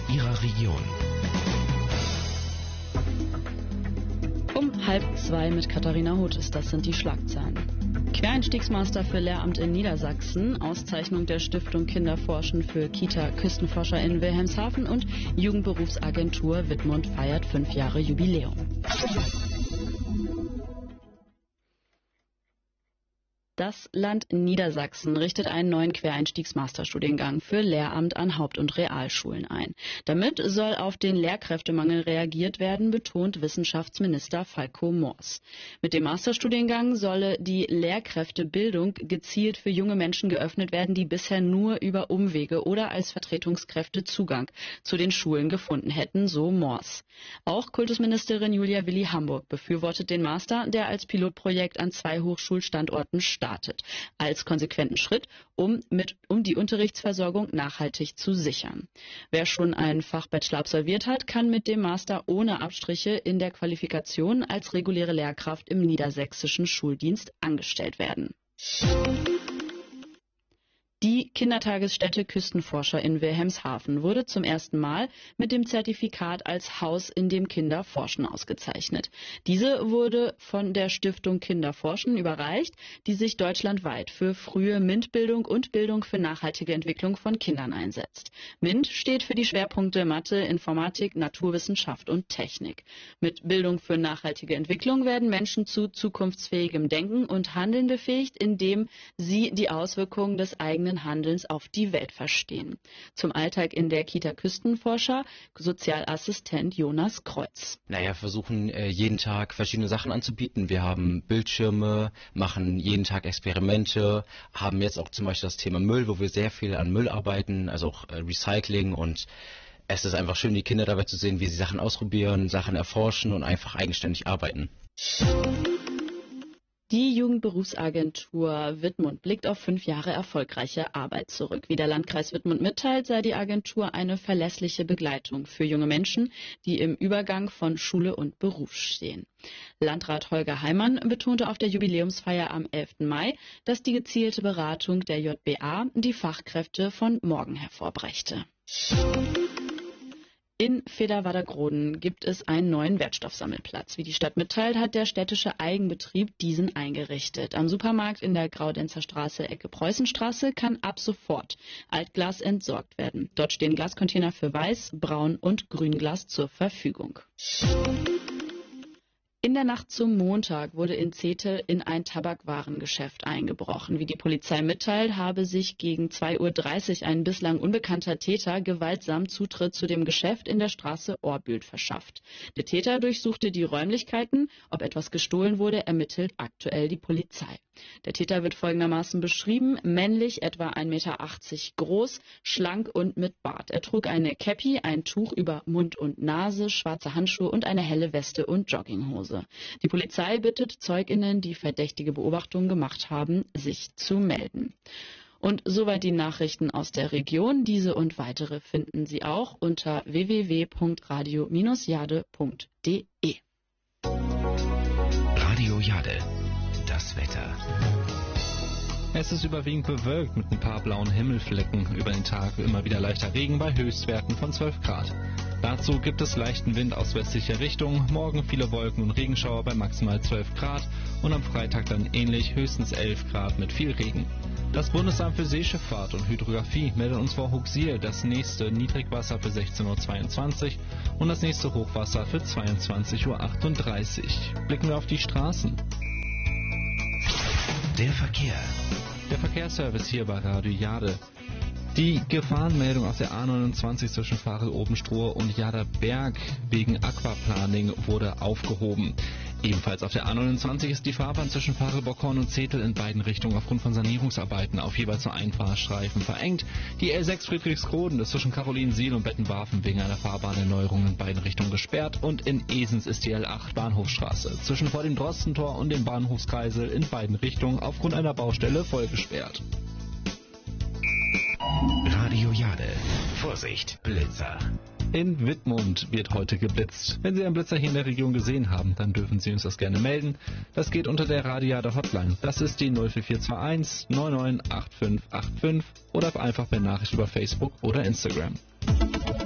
Ihrer Region. Um 1:30 mit Katharina Hotes, das sind die Schlagzeilen. Quereinstiegsmaster für Lehramt in Niedersachsen, Auszeichnung der Stiftung Kinderforschen für Kita-Küstenforscher in Wilhelmshaven und Jugendberufsagentur Wittmund feiert 5 Jahre Jubiläum. Das Land Niedersachsen richtet einen neuen Quereinstiegs-Masterstudiengang für Lehramt an Haupt- und Realschulen ein. Damit soll auf den Lehrkräftemangel reagiert werden, betont Wissenschaftsminister Falco Moors. Mit dem Masterstudiengang solle die Lehrkräftebildung gezielt für junge Menschen geöffnet werden, die bisher nur über Umwege oder als Vertretungskräfte Zugang zu den Schulen gefunden hätten, so Moors. Auch Kultusministerin Julia Willi-Hamburg befürwortet den Master, der als Pilotprojekt an 2 Hochschulstandorten startet, als konsequenten Schritt, um die Unterrichtsversorgung nachhaltig zu sichern. Wer schon einen Fachbachelor absolviert hat, kann mit dem Master ohne Abstriche in der Qualifikation als reguläre Lehrkraft im niedersächsischen Schuldienst angestellt werden. Die Kindertagesstätte Küstenforscher in Wilhelmshaven wurde zum ersten Mal mit dem Zertifikat als Haus, in dem Kinder forschen, ausgezeichnet. Diese wurde von der Stiftung Kinderforschen überreicht, die sich deutschlandweit für frühe MINT-Bildung und Bildung für nachhaltige Entwicklung von Kindern einsetzt. MINT steht für die Schwerpunkte Mathe, Informatik, Naturwissenschaft und Technik. Mit Bildung für nachhaltige Entwicklung werden Menschen zu zukunftsfähigem Denken und Handeln befähigt, indem sie die Auswirkungen des eigenen Handelns auf die Welt verstehen. Zum Alltag in der Kita Küstenforscher Sozialassistent Jonas Kreuz. Wir versuchen jeden Tag verschiedene Sachen anzubieten. Wir haben Bildschirme, machen jeden Tag Experimente, haben jetzt auch zum Beispiel das Thema Müll, wo wir sehr viel an Müll arbeiten, also auch Recycling, und es ist einfach schön, die Kinder dabei zu sehen, wie sie Sachen ausprobieren, Sachen erforschen und einfach eigenständig arbeiten. Die Jugendberufsagentur Wittmund blickt auf 5 Jahre erfolgreiche Arbeit zurück. Wie der Landkreis Wittmund mitteilt, sei die Agentur eine verlässliche Begleitung für junge Menschen, die im Übergang von Schule und Beruf stehen. Landrat Holger Heimann betonte auf der Jubiläumsfeier am 11. Mai, dass die gezielte Beratung der JBA die Fachkräfte von morgen hervorbrächte. In Federwader-Groden gibt es einen neuen Wertstoffsammelplatz. Wie die Stadt mitteilt, hat der städtische Eigenbetrieb diesen eingerichtet. Am Supermarkt in der Graudenzer Straße, Ecke Preußenstraße, kann ab sofort Altglas entsorgt werden. Dort stehen Glascontainer für Weiß-, Braun- und Grünglas zur Verfügung. In der Nacht zum Montag wurde in Zetel in ein Tabakwarengeschäft eingebrochen. Wie die Polizei mitteilt, habe sich gegen 2:30 Uhr ein bislang unbekannter Täter gewaltsam Zutritt zu dem Geschäft in der Straße Ohrbühl verschafft. Der Täter durchsuchte die Räumlichkeiten. Ob etwas gestohlen wurde, ermittelt aktuell die Polizei. Der Täter wird folgendermaßen beschrieben: männlich, etwa 1,80 Meter groß, schlank und mit Bart. Er trug eine Käppi, ein Tuch über Mund und Nase, schwarze Handschuhe und eine helle Weste und Jogginghose. Die Polizei bittet ZeugInnen, die verdächtige Beobachtungen gemacht haben, sich zu melden. Und soweit die Nachrichten aus der Region. Diese und weitere finden Sie auch unter www.radio-jade.de. Radio Jade, das Wetter. Es ist überwiegend bewölkt mit ein paar blauen Himmelflecken. Über den Tag immer wieder leichter Regen bei Höchstwerten von 12 Grad. Dazu gibt es leichten Wind aus westlicher Richtung. Morgen viele Wolken und Regenschauer bei maximal 12 Grad. Und am Freitag dann ähnlich, höchstens 11 Grad mit viel Regen. Das Bundesamt für Seeschifffahrt und Hydrographie meldet uns vor Huxil das nächste Niedrigwasser für 16:22 Uhr und das nächste Hochwasser für 22:38 Uhr. Blicken wir auf die Straßen. Der Verkehr. Der Verkehrsservice hier bei Radio Jade. Die Gefahrenmeldung auf der A29 zwischen Varel-Obenstrohe und Jaderberg wegen Aquaplaning wurde aufgehoben. Ebenfalls auf der A29 ist die Fahrbahn zwischen Varel-Bockhorn und Zetel in beiden Richtungen aufgrund von Sanierungsarbeiten auf jeweils nur einen Fahrstreifen verengt. Die L6 Friedrichsroden ist zwischen Carolinensiel und Bettenwarfen wegen einer Fahrbahnerneuerung in beiden Richtungen gesperrt und in Esens ist die L8 Bahnhofstraße zwischen vor dem Drostentor und dem Bahnhofskreisel in beiden Richtungen aufgrund einer Baustelle voll gesperrt. Radio Jade. Vorsicht, Blitzer. In Wittmund wird heute geblitzt. Wenn Sie einen Blitzer hier in der Region gesehen haben, dann dürfen Sie uns das gerne melden. Das geht unter der Radio Jade Hotline. Das ist die 04421 998585 oder einfach per Nachricht über Facebook oder Instagram.